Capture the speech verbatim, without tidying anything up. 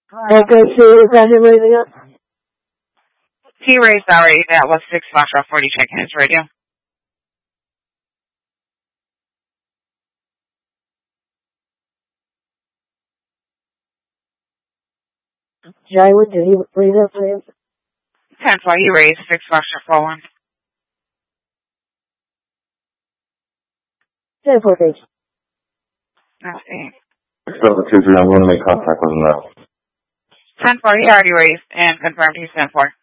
Okay, so is that everything else? He raised already. That was six Foxtrot forty. Checking his radio. Jaiwan, did he raise that for you? ten four. He raised six Foxtrot four one. ten four, thanks. Let's see. Delta two three, I'm going to make contact with him now. ten four. He already raised and confirmed he's ten four.